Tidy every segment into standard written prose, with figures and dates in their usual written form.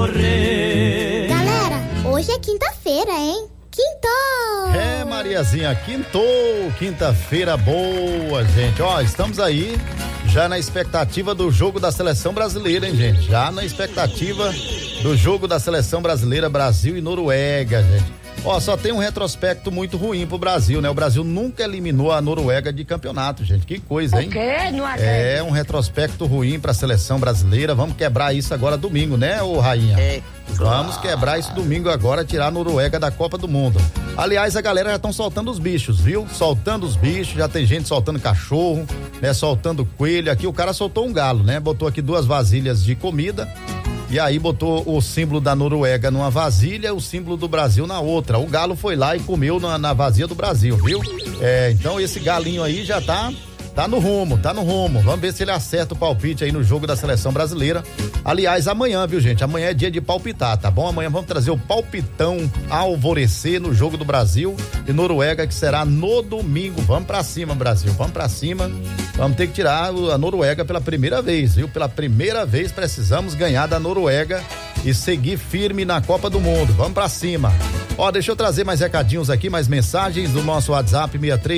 morrer. Galera, hoje é quinta-feira, hein? Quintou! É, Mariazinha, quintou, quinta-feira boa, gente. Ó, estamos aí já na expectativa do jogo da seleção brasileira, hein, gente? Já na expectativa do jogo da seleção brasileira, Brasil e Noruega, gente. Ó, só tem um retrospecto muito ruim pro Brasil, né? O Brasil nunca eliminou a Noruega de campeonato, gente. Que coisa, hein? O quê? Não acredito. É um retrospecto ruim pra seleção brasileira. Vamos quebrar isso agora domingo, né, ô Rainha? Vamos quebrar isso domingo agora, tirar a Noruega da Copa do Mundo. Aliás, a galera já estão soltando os bichos, viu? Soltando os bichos, já tem gente soltando cachorro, né? Soltando coelho. Aqui o cara soltou um galo, né? Botou aqui 2 vasilhas de comida. E aí botou o símbolo da Noruega numa vasilha, o símbolo do Brasil na outra. O galo foi lá e comeu na vasilha do Brasil, viu? Então esse galinho aí já tá no rumo. Vamos ver se ele acerta o palpite aí no jogo da seleção brasileira. Aliás, amanhã, viu, gente? Amanhã é dia de palpitar, tá bom? Amanhã vamos trazer o palpitão alvorecer no jogo do Brasil e Noruega, que será no domingo. Vamos pra cima, Brasil, vamos pra cima. Vamos ter que tirar a Noruega pela primeira vez, viu? Pela primeira vez precisamos ganhar da Noruega e seguir firme na Copa do Mundo. Vamos pra cima. Ó, deixa eu trazer mais recadinhos aqui, mais mensagens do nosso WhatsApp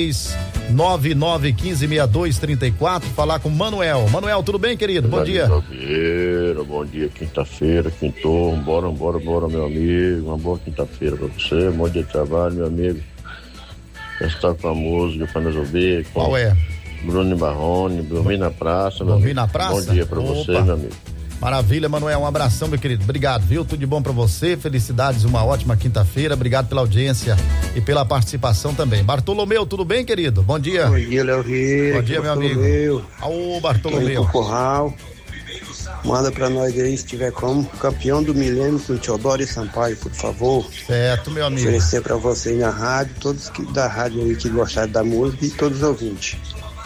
6399156234, falar com Manuel. Manuel, tudo bem, querido? Bom dia. Bom dia, quinta-feira, quintou, bora, meu amigo, uma boa quinta-feira pra você, bom dia de trabalho, meu amigo. Já está com a música pra nos ouvir. Qual é? Bruno Barrone, Dormir na Praça, meu Dormir amigo. na Praça? Bom dia pra você, meu amigo. Maravilha, Manuel, um abração, meu querido, obrigado, viu? Tudo de bom pra você, felicidades, uma ótima quinta-feira, obrigado pela audiência e pela participação também. Bartolomeu, tudo bem, querido? Bom dia. Bom dia, Léo Rico. Bom dia, meu amigo. Ô, Bartolomeu. Corral. Manda pra nós aí, se tiver como, campeão do milênio com Teodoro e Sampaio, por favor. Certo, meu amigo. Oferecer pra você aí na rádio, todos da rádio aí que gostaram da música e todos os ouvintes.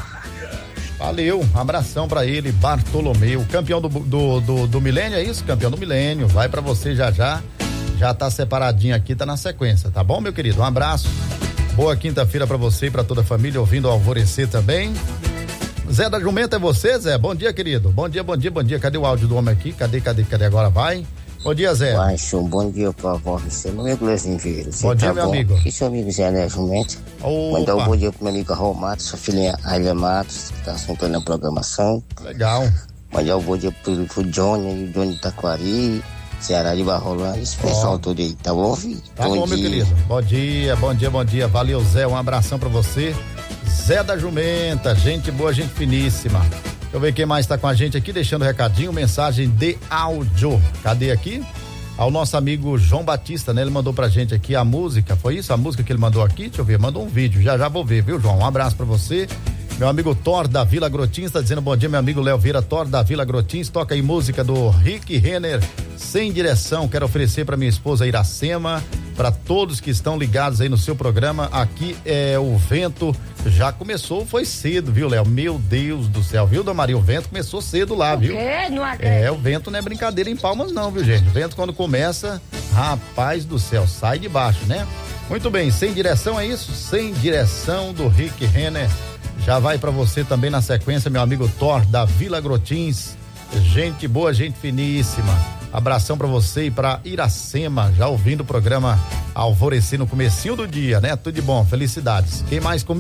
Valeu, um abração pra ele, Bartolomeu, campeão do milênio, é isso? Campeão do milênio, vai pra você já tá separadinho aqui, tá na sequência, tá bom, meu querido? Um abraço, boa quinta-feira pra você e pra toda a família, ouvindo o Alvorecer também. Zé da Jumenta, é você, Zé? Bom dia, querido, bom dia, cadê o áudio do homem aqui? Cadê, agora vai? Bom dia, Zé. Um bom dia pro Alvorecer, meu amigo Lezinho Vieira. Bom dia, meu amigo. E seu amigo Zé da Jumenta. Mandar um bom dia pro meu amigo Raul Matos, sua filhinha Alia Matos, que tá assuntando a programação. Legal. Mandar um bom dia pro Johnny, o Johnny Taquari, Ceará de Barrolândia, esse pessoal todo aí, tá bom, filho? Tá bom, meu querido. Bom dia. Valeu, Zé, um abração pra você. Zé da Jumenta, gente boa, gente finíssima. Deixa eu ver quem mais tá com a gente aqui, deixando recadinho, mensagem de áudio. Cadê aqui? Ao nosso amigo João Batista, né? Ele mandou pra gente aqui a música, foi isso? A música que ele mandou aqui? Deixa eu ver, mandou um vídeo, já vou ver, viu, João? Um abraço pra você. Meu amigo Thor da Vila Grotins tá dizendo bom dia, meu amigo Léo Vieira, Thor da Vila Grotins, toca aí música do Rick Renner, Sem Direção. Quero oferecer pra minha esposa Iracema, para todos que estão ligados aí no seu programa. Aqui o vento já começou, foi cedo, viu, Léo? Meu Deus do céu, viu, Dona Maria? O vento começou cedo lá, viu? Não acredito. O vento não é brincadeira em Palmas não, viu, gente? O vento quando começa, rapaz do céu, sai de baixo, né? Muito bem, Sem Direção, é isso? Sem Direção do Rick Renner. Já vai pra você também na sequência, meu amigo Thor da Vila Grotins. Gente boa, gente finíssima. Abração pra você e pra Iracema, já ouvindo o programa Alvorecer no comecinho do dia, né? Tudo de bom, felicidades. Quem mais comigo?